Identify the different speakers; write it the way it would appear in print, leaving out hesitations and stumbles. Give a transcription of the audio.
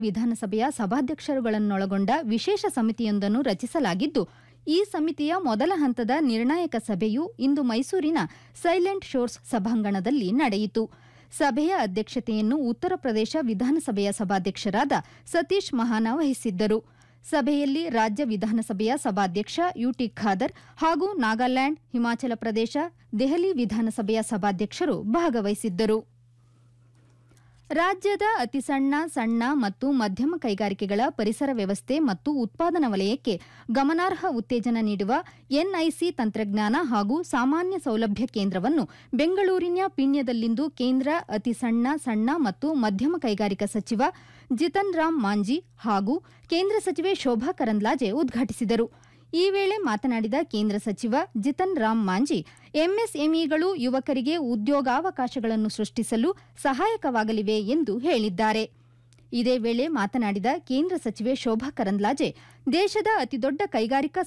Speaker 1: ವಿಧಾನಸಭೆಯ ಸಭಾಧ್ಯಕ್ಷರುಗಳನ್ನೊಳಗೊಂಡ ವಿಶೇಷ ಸಮಿತಿಯೊಂದನ್ನು ರಚಿಸಲಾಗಿದ್ದು, ಈ ಸಮಿತಿಯ ಮೊದಲ ಹಂತದ ನಿರ್ಣಾಯಕ ಸಭೆಯು ಇಂದು ಮೈಸೂರಿನ ಸೈಲೆಂಟ್ ಶೋರ್ಸ್ ಸಭಾಂಗಣದಲ್ಲಿ ನಡೆಯಿತು. ಸಭೆಯ ಅಧ್ಯಕ್ಷತೆಯನ್ನು ಉತ್ತರ ಪ್ರದೇಶ ವಿಧಾನಸಭೆಯ ಸಭಾಧ್ಯಕ್ಷರಾದ ಸತೀಶ್ ಮಹಾನಾ ವಹಿಸಿದ್ದರು. ಸಭೆಯಲ್ಲಿ ರಾಜ್ಯ ವಿಧಾನಸಭೆಯ ಸಭಾಧ್ಯಕ್ಷ ಯುಟಿ ಖಾದರ್ ಹಾಗೂ ನಾಗಾಲ್ಯಾಂಡ್, ಹಿಮಾಚಲ ಪ್ರದೇಶ, ದೆಹಲಿ ವಿಧಾನಸಭೆಯ ಸಭಾಧ್ಯಕ್ಷರು ಭಾಗವಹಿಸಿದ್ದರು. ರಾಜ್ಯದ ಸಣ್ಣ ಮತ್ತು ಮಧ್ಯಮ ಕೈಗಾರಿಕೆಗಳ ಪರಿಸರ ವ್ಯವಸ್ಥೆ ಮತ್ತು ಉತ್ಪಾದನಾ ವಲಯಕ್ಕೆ ಗಮನಾರ್ಹ ಉತ್ತೇಜನ ನೀಡುವ ಎನ್ಐಸಿ ತಂತ್ರಜ್ಞಾನ ಹಾಗೂ ಸಾಮಾನ್ಯ ಸೌಲಭ್ಯ ಕೇಂದ್ರವನ್ನು ಬೆಂಗಳೂರಿನ ಪೀಣ್ಯದಲ್ಲಿಂದು ಕೇಂದ್ರ ಸಣ್ಣ ಮತ್ತು ಮಧ್ಯಮ ಕೈಗಾರಿಕಾ ಸಚಿವ ಜಿತನ್ ರಾಮ್ ಮಾಂಜಿ ಹಾಗೂ ಕೇಂದ್ರ ಸಚಿವೆ ಶೋಭಾ ಕರಂದ್ಲಾಜೆ ಉದ್ಘಾಟಿಸಿದರು. ಈ ವೇಳೆ ಮಾತನಾಡಿದ ಕೇಂದ್ರ ಸಚಿವ ಜಿತನ್ ರಾಮ್ ಮಾಂಜಿ, ಎಂಎಸ್ಎಂಇಗಳು ಯುವಕರಿಗೆ ಉದ್ಯೋಗಾವಕಾಶಗಳನ್ನು ಸೃಷ್ಟಿಸಲು ಸಹಾಯಕವಾಗಲಿವೆ ಎಂದು ಹೇಳಿದ್ದಾರೆ. ಇದೇ ವೇಳೆ ಮಾತನಾಡಿದ ಕೇಂದ್ರ ಸಚಿವೆ ಶೋಭಾ ಕರಂದ್ಲಾಜೆ, ದೇಶದ ಅತಿದೊಡ್ಡ ಕೈಗಾರಿಕಾ